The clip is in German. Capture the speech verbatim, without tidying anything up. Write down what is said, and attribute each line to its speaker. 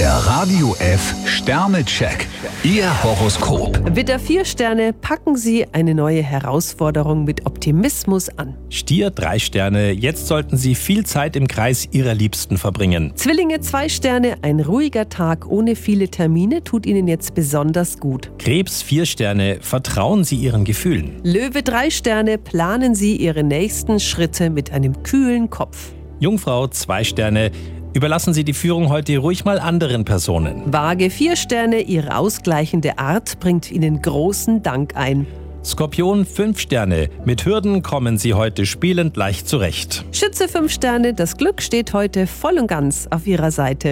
Speaker 1: Der Radio F Sternecheck. Ihr Horoskop.
Speaker 2: Widder vier Sterne, packen Sie eine neue Herausforderung mit Optimismus an.
Speaker 3: Stier drei Sterne, jetzt sollten Sie viel Zeit im Kreis Ihrer Liebsten verbringen.
Speaker 2: Zwillinge zwei Sterne, ein ruhiger Tag ohne viele Termine tut Ihnen jetzt besonders gut.
Speaker 3: Krebs vier Sterne, vertrauen Sie Ihren Gefühlen.
Speaker 2: Löwe drei Sterne, planen Sie Ihre nächsten Schritte mit einem kühlen Kopf.
Speaker 3: Jungfrau zwei Sterne, überlassen Sie die Führung heute ruhig mal anderen Personen.
Speaker 2: Waage vier Sterne, Ihre ausgleichende Art bringt Ihnen großen Dank ein.
Speaker 3: Skorpion fünf Sterne, mit Hürden kommen Sie heute spielend leicht zurecht.
Speaker 2: Schütze fünf Sterne, das Glück steht heute voll und ganz auf Ihrer Seite.